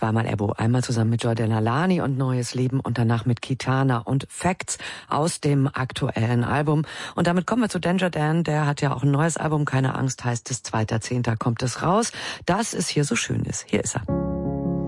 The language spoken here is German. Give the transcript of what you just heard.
zweimal Ebo. Einmal zusammen mit Jordana Lani und Neues Leben und danach mit Kitana und Facts aus dem aktuellen Album. Und damit kommen wir zu Danger Dan. Der hat ja auch ein neues Album. Keine Angst heißt es, 2.10. kommt es raus. Dass es hier so schön ist. Hier ist er.